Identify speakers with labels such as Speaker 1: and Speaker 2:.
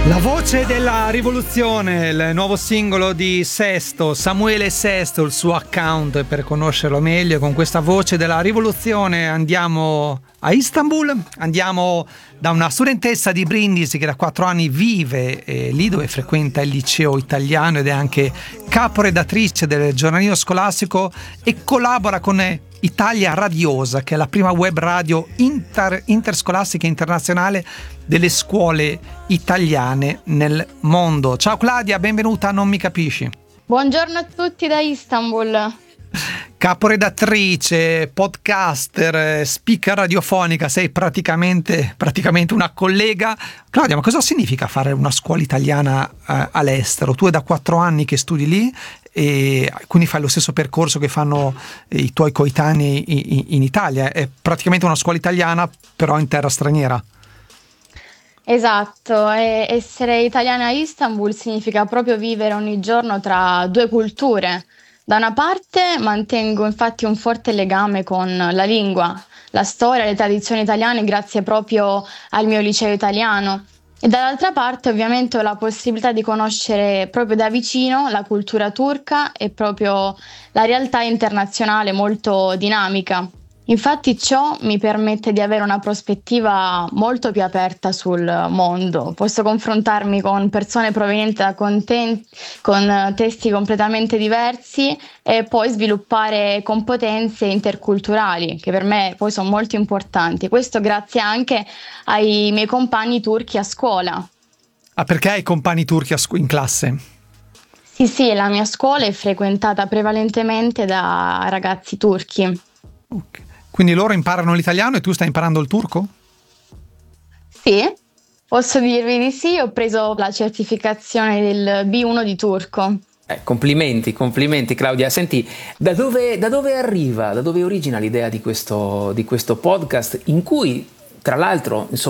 Speaker 1: La voce della rivoluzione, il nuovo singolo di Sesto, Samuele Sesto, il suo account per conoscerlo meglio. Con questa voce della rivoluzione andiamo a Istanbul, andiamo da una studentessa di Brindisi che da 4 anni vive lì dove frequenta il liceo italiano ed è anche caporedattrice del giornalino scolastico e collabora con Italia Radiosa, che è la prima web radio interscolastica internazionale delle scuole italiane nel mondo. Ciao Claudia, benvenuta a Non mi capisci.
Speaker 2: Buongiorno a tutti da Istanbul.
Speaker 1: Caporedattrice, podcaster, speaker radiofonica, sei praticamente una collega. Claudia, ma cosa significa fare una scuola italiana all'estero? Tu è da 4 anni che studi lì e quindi fai lo stesso percorso che fanno i tuoi coetanei in Italia. È praticamente una scuola italiana però in terra straniera.
Speaker 2: Esatto, essere italiana a Istanbul significa proprio vivere ogni giorno tra due culture. Da una parte mantengo infatti un forte legame con la lingua, la storia, le tradizioni italiane grazie proprio al mio liceo italiano. E dall'altra parte ovviamente ho la possibilità di conoscere proprio da vicino la cultura turca e proprio la realtà internazionale molto dinamica. Infatti ciò mi permette di avere una prospettiva molto più aperta sul mondo. Posso confrontarmi con persone provenienti da con testi completamente diversi e poi sviluppare competenze interculturali che per me poi sono molto importanti. Questo grazie anche ai miei compagni turchi a scuola.
Speaker 1: Ah, perché hai compagni turchi in classe?
Speaker 2: Sì, la mia scuola è frequentata prevalentemente da ragazzi turchi.
Speaker 1: Okay. Quindi loro imparano l'italiano e tu stai imparando il turco?
Speaker 2: Sì, posso dirvi di sì, ho preso la certificazione del B1 di turco.
Speaker 3: Complimenti Claudia. Senti, da dove origina l'idea di questo podcast in cui, tra l'altro, insomma,